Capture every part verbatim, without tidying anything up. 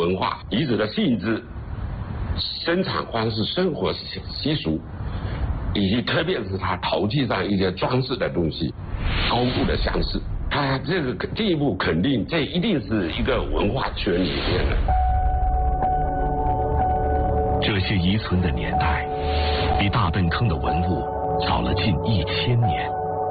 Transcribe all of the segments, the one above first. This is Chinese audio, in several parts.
文化遗址的性质、生产方式、生活习俗，以及特别是它陶器上一些装饰的东西，高度的相似。它这个进一步肯定，这一定是一个文化圈里面的。 这些遗存的年代，比大粪坑的文物早了近一千年。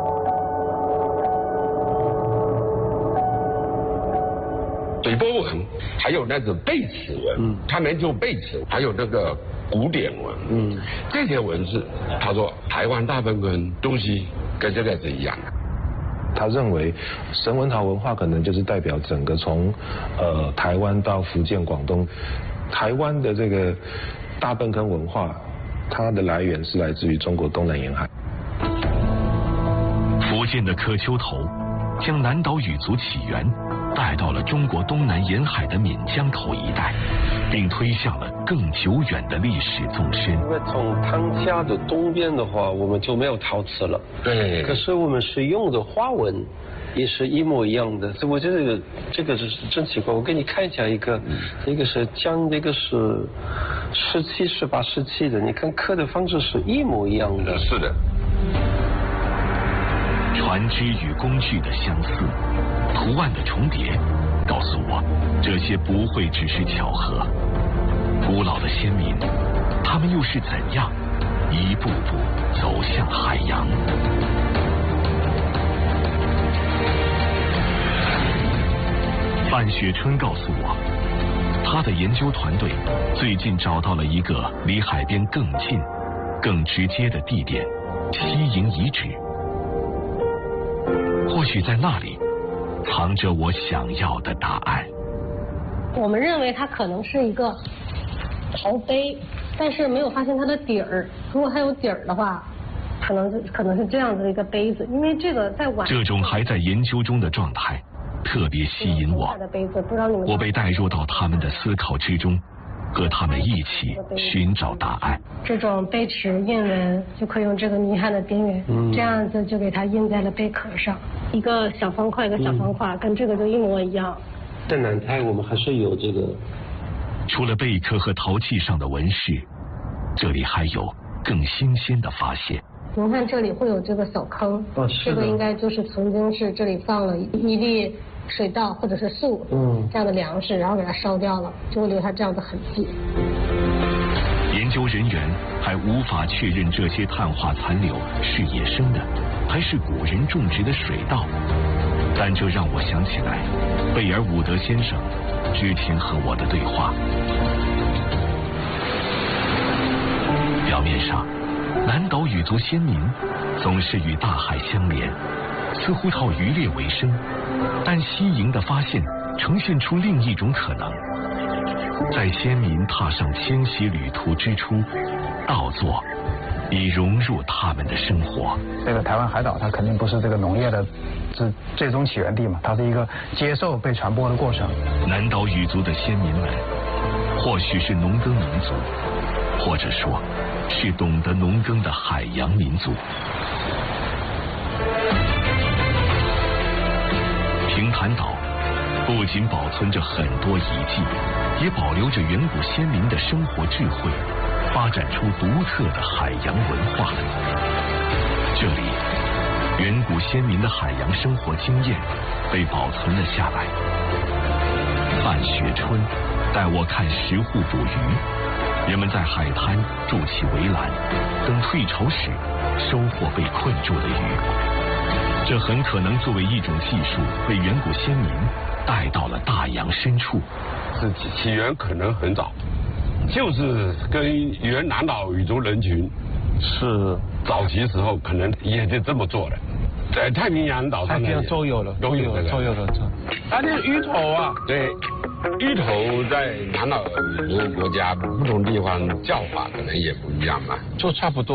水波纹，还有那个贝齿纹，嗯，他们就贝齿，还有那个古典文，嗯，这些文字，他说台湾大粪坑东西跟这个是一样的。 他认为神文陶文化可能就是代表整个从呃台湾到福建、广东，台湾的这个大粪坑文化，它的来源是来自于中国东南沿海。 福建的柯丘头将南岛语族起源带到了中国东南沿海的闽江口一带，并推向了更久远的历史纵深。 因为从汤家的东边的话，我们就没有陶瓷了。 对。 可是我们使用的花纹也是一模一样的，所以我觉得这个这个是真奇怪。我给你看一下一个，嗯、一个是江，一个是十七、十八、十七的，你看刻的方式是一模一样的。 是的。 船只与工具的相似，图案的重叠，告诉我这些不会只是巧合。古老的先民，他们又是怎样一步步走向海洋？范雪春告诉我，他的研究团队最近找到了一个离海边更近、更直接的地点——西营遗址。或许在那里藏着我想要的答案。 我们认为它可能是一个陶杯，但是没有发现它的底儿。如果它有底儿的话，可能是可能是这样子的一个杯子，因为这个在晚这种还在研究中的状态特别吸引我。我被带入到他们的思考之中，和他们一起寻找答案。 这种贝齿印纹就可以用这个泥汉的边缘，嗯、这样子就给它印在了贝壳上，一个小方块一个小方块，嗯、跟这个就一模一样。 在南台我们还是有这个。 除了贝壳和陶器上的纹饰，这里还有更新鲜的发现。 您看这里会有这个小坑， 哦、 这个应该就是曾经是这里放了一粒水稻或者是粟，嗯，这样的粮食，然后给它烧掉了，就会留下这样的痕迹。 研究人员还无法确认这些碳化残留是野生的，还是古人种植的水稻，但这让我想起来贝尔伍德先生之前和我的对话。表面上，南岛语族先民总是与大海相连，似乎靠渔猎为生，但西营的发现呈现出另一种可能。在先民踏上迁徙旅途之初，稻作已融入他们的生活。 这个台湾海岛它肯定不是这个农业的最最终起源地嘛，它是一个接受被传播的过程。 南岛语族的先民们或许是农耕民族，或者说是懂得农耕的海洋民族。平潭岛不仅保存着很多遗迹，也保留着远古先民的生活智慧，发展出独特的海洋文化。这里，远古先民的海洋生活经验被保存了下来。范雪春带我看石户捕鱼，人们在海滩筑起围栏，等退潮时收获被困住的鱼。这很可能作为一种技术，被远古先民带到了大洋深处。 是起源可能很早，就是跟原南岛语族人群是早期时候可能也是这么做的，在太平洋岛上面都有了， 都有了， 都有了。 它这芋头啊，对，芋头在南岛语族国家不同地方叫法可能也不一样嘛， 就差不多。